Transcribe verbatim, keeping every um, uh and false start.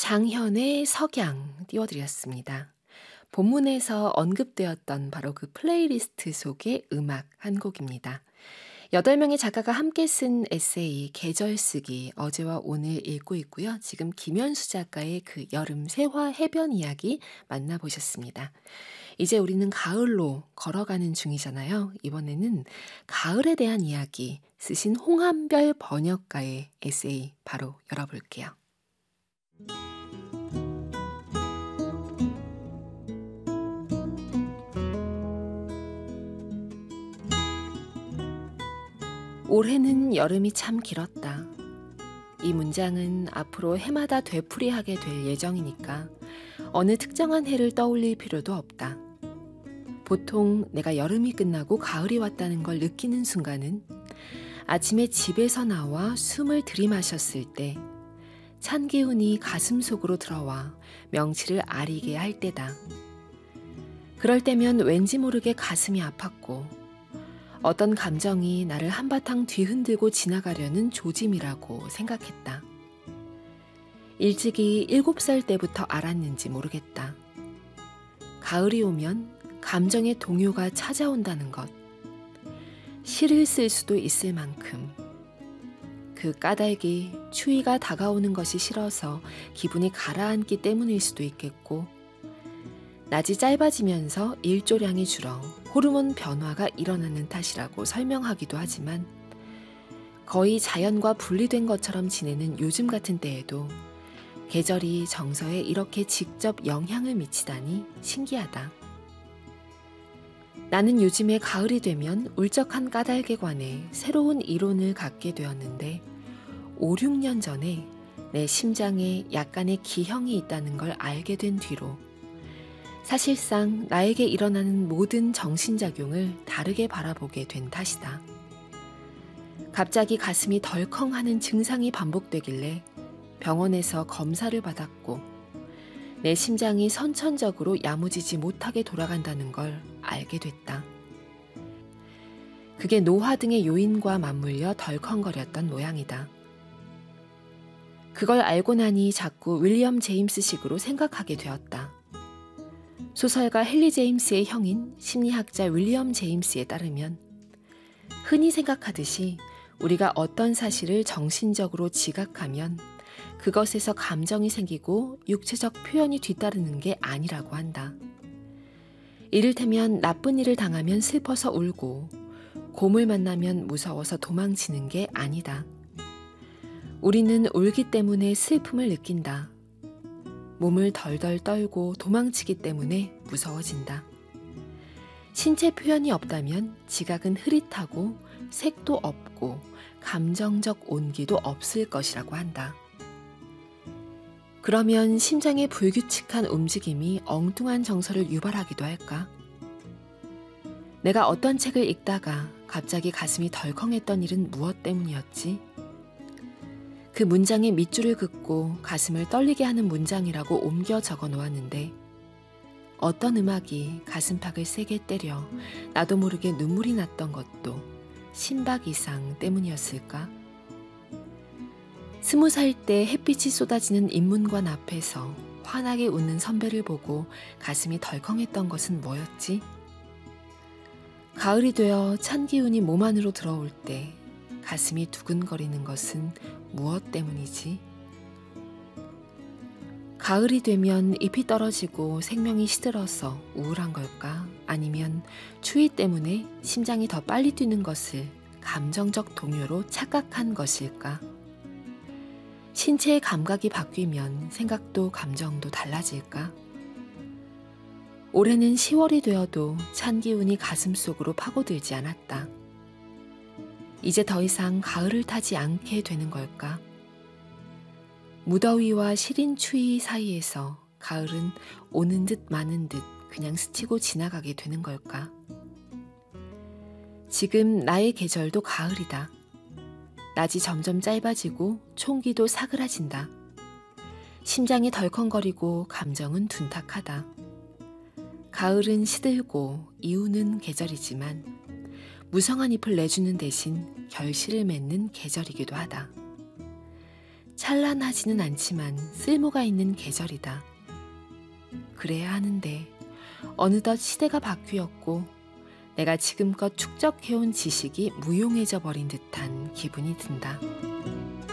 장현의 석양 띄워드렸습니다. 본문에서 언급되었던 바로 그 플레이리스트 속의 음악 한 곡입니다. 여덟 명의 작가가 함께 쓴 에세이 계절 쓰기 어제와 오늘 읽고 있고요. 지금 김현수 작가의 그 여름 새화 해변 이야기 만나보셨습니다. 이제 우리는 가을로 걸어가는 중이잖아요. 이번에는 가을에 대한 이야기 쓰신 홍한별 번역가의 에세이 바로 열어볼게요. 올해는 여름이 참 길었다. 이 문장은 앞으로 해마다 되풀이하게 될 예정이니까 어느 특정한 해를 떠올릴 필요도 없다. 보통 내가 여름이 끝나고 가을이 왔다는 걸 느끼는 순간은 아침에 집에서 나와 숨을 들이마셨을 때 찬 기운이 가슴 속으로 들어와 명치를 아리게 할 때다. 그럴 때면 왠지 모르게 가슴이 아팠고 어떤 감정이 나를 한바탕 뒤흔들고 지나가려는 조짐이라고 생각했다. 일찍이 일곱 살 때부터 알았는지 모르겠다. 가을이 오면 감정의 동요가 찾아온다는 것. 시를 쓸 수도 있을 만큼. 그 까닭이 추위가 다가오는 것이 싫어서 기분이 가라앉기 때문일 수도 있겠고, 낮이 짧아지면서 일조량이 줄어 호르몬 변화가 일어나는 탓이라고 설명하기도 하지만 거의 자연과 분리된 것처럼 지내는 요즘 같은 때에도 계절이 정서에 이렇게 직접 영향을 미치다니 신기하다. 나는 요즘에 가을이 되면 울적한 까닭에 관해 새로운 이론을 갖게 되었는데 오, 육 년 전에 내 심장에 약간의 기형이 있다는 걸 알게 된 뒤로 사실상 나에게 일어나는 모든 정신작용을 다르게 바라보게 된 탓이다. 갑자기 가슴이 덜컹하는 증상이 반복되길래 병원에서 검사를 받았고 내 심장이 선천적으로 야무지지 못하게 돌아간다는 걸 알게 됐다. 그게 노화 등의 요인과 맞물려 덜컹거렸던 모양이다. 그걸 알고 나니 자꾸 윌리엄 제임스식으로 생각하게 되었다. 소설가 헨리 제임스의 형인 심리학자 윌리엄 제임스에 따르면 흔히 생각하듯이 우리가 어떤 사실을 정신적으로 지각하면 그것에서 감정이 생기고 육체적 표현이 뒤따르는 게 아니라고 한다. 이를테면 나쁜 일을 당하면 슬퍼서 울고 곰을 만나면 무서워서 도망치는 게 아니다. 우리는 울기 때문에 슬픔을 느낀다. 몸을 덜덜 떨고 도망치기 때문에 무서워진다. 신체 표현이 없다면 지각은 흐릿하고 색도 없고 감정적 온기도 없을 것이라고 한다. 그러면 심장의 불규칙한 움직임이 엉뚱한 정서를 유발하기도 할까? 내가 어떤 책을 읽다가 갑자기 가슴이 덜컹했던 일은 무엇 때문이었지? 그 문장의 밑줄을 긋고 가슴을 떨리게 하는 문장이라고 옮겨 적어 놓았는데 어떤 음악이 가슴팍을 세게 때려 나도 모르게 눈물이 났던 것도 심박 이상 때문이었을까? 스무 살 때 햇빛이 쏟아지는 인문관 앞에서 환하게 웃는 선배를 보고 가슴이 덜컹했던 것은 뭐였지? 가을이 되어 찬 기운이 몸 안으로 들어올 때 가슴이 두근거리는 것은 무엇 때문이지? 가을이 되면 잎이 떨어지고 생명이 시들어서 우울한 걸까? 아니면 추위 때문에 심장이 더 빨리 뛰는 것을 감정적 동요로 착각한 것일까? 신체의 감각이 바뀌면 생각도 감정도 달라질까? 올해는 시월이 되어도 찬 기운이 가슴 속으로 파고들지 않았다. 이제 더 이상 가을을 타지 않게 되는 걸까? 무더위와 시린 추위 사이에서 가을은 오는 듯 마는 듯 그냥 스치고 지나가게 되는 걸까? 지금 나의 계절도 가을이다. 낮이 점점 짧아지고 총기도 사그라진다. 심장이 덜컹거리고 감정은 둔탁하다. 가을은 시들고 이우는 계절이지만 무성한 잎을 내주는 대신 결실을 맺는 계절이기도 하다. 찬란하지는 않지만 쓸모가 있는 계절이다. 그래야 하는데 어느덧 시대가 바뀌었고 내가 지금껏 축적해온 지식이 무용해져 버린 듯한 기분이 든다.